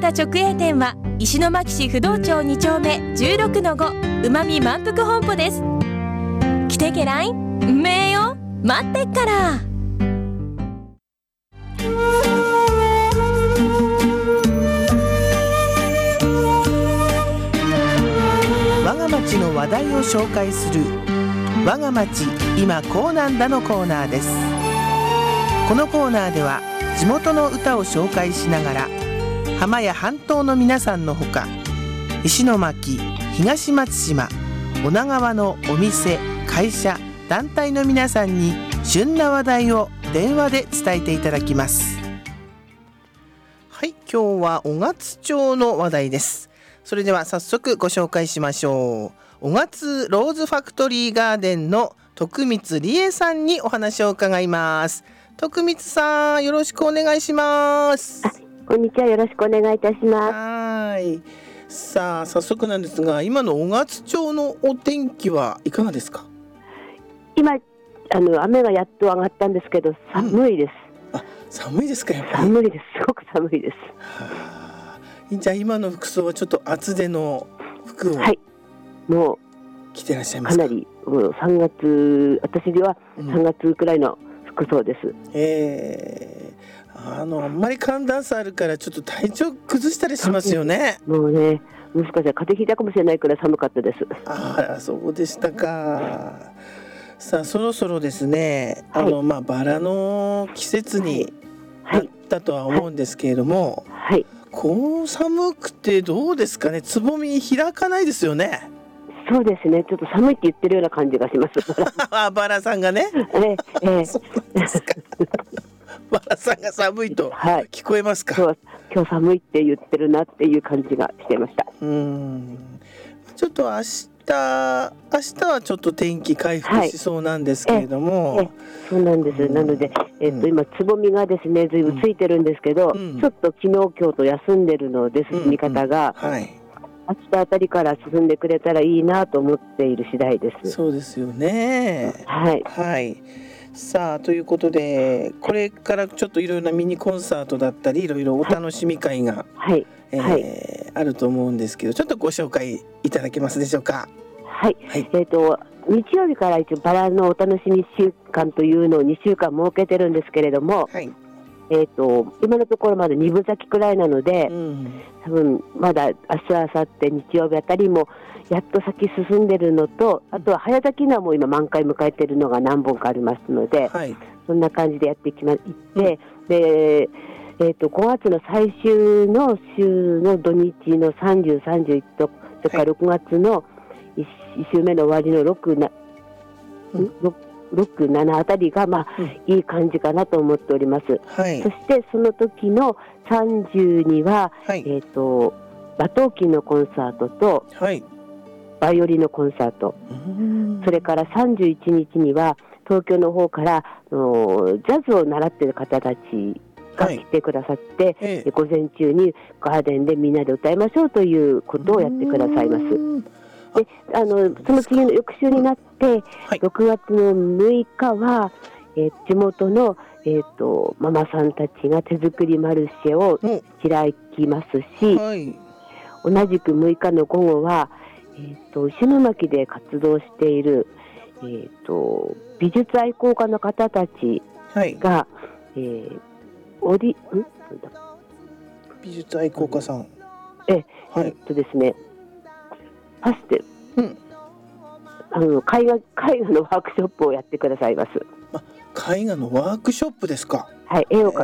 た直営店は石巻市不動町2丁目16-5うまみ満腹本舗です。来てけらいんめえよ待ってっから。 我が町の話題を紹介する我が町今こうなんだのコーナーです。このコーナーでは地元の歌を紹介しながら浜や半島の皆さんのほか石巻、東松島、女川のお店、会社、団体の皆さんに旬な話題を電話で伝えていただきます。はい、今日は雄勝町の話題です。それでは早速ご紹介しましょう。雄勝ローズファクトリーガーデンの徳光理恵さんにお話を伺います。徳光さん、よろしくお願いします。 こんにちは、よろしくお願いいたします。 はい。さあ、早速なんですが、今の雄勝町のお天気はいかがですか？ 今雨がやっと上がったんですけど寒いです。 寒いですか？やっぱり寒いです。すごく寒いです。 じゃあ今の服装はちょっと厚手の服をもう着てらっしゃいますか？ かなりもう3月、私では3月くらいの服装です。 あんまり寒暖差あるからちょっと体調崩したりしますよね。 もうね、もしかしたら風邪ひいたかもしれないくらい寒かったです。 そうでしたか。さあそろそろですね、バラの季節になったとは思うんですけれども、こう寒くてどうですかね、つぼみ開かないですよね。 そうですね、ちょっと寒いって言ってるような感じがします。 バラさんがね、そうですか。バラさんが寒いと聞こえますか？ 今日寒いって言ってるなっていう感じがしていました。 ちょっと明日はちょっと天気回復しそうなんですけれども、 そうなんです。なので、今つぼみがですねずいぶんついてるんですけど、ちょっと昨日今日と休んでるので進み方が、明日あたりから進んでくれたらいいなと思っている次第です。 そうですよね。さあということで、これからちょっといろいろなミニコンサートだったりいろいろお楽しみ会があると思うんですけど、ちょっとご紹介いただけますでしょうか？ 日曜日から一応バラのお楽しみ週間というのを2週間設けてるんですけれども、今のところまだ2分咲きくらいなので、多分まだ明日明後日日曜日あたりもやっと咲き進んでるのと、あとは早咲きのはもう今満開迎えてるのが何本かありますので、そんな感じでやっていって、で5月の最終の週の土日の30、31と、それから6月の1週目の終わりの6、7あたりがいい感じかなと思っております。そしてその時の30には、馬頭琴のコンサートと、バイオリンのコンサート、それから31日には東京の方からジャズを習っている方たちが来てくださって、午前中にガーデンでみんなで歌いましょうということをやってくださいます。でその次の翌週になって、6月の6日は、地元の、ママさんたちが手作りマルシェを開きますし、同じく6日の午後は、石巻で活動している、美術愛好家の方たちが、 美術愛好家さん、 ですね、パステル、絵画のワークショップをやってくださいます。 絵画のワークショップですか？ 絵を描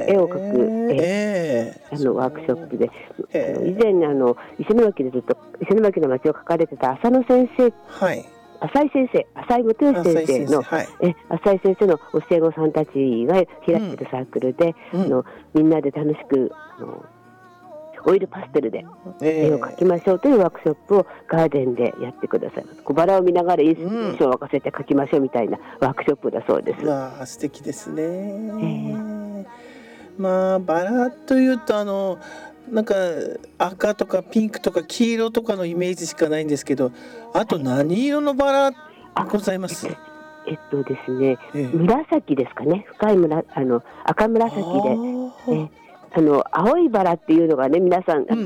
く、ワークショップで、以前石巻でずっと石巻の街を描かれてた浅野先生、浅井先生、浅井元義先生の、浅井先生の教え子さんたちが開いてるサークルで、みんなで楽しくオイルパステルで絵を描きましょうというワークショップをガーデンでやってくださいます。小バラを見ながらインスピレーションを沸かせて描きましょうみたいなワークショップだそうです。 素敵ですね。バラというとなんか赤とかピンクとか黄色とかのイメージしかないんですけど、あと何色のバラございます？ ですね、紫ですかね。深い赤紫で、青いバラっていうのがね、皆さん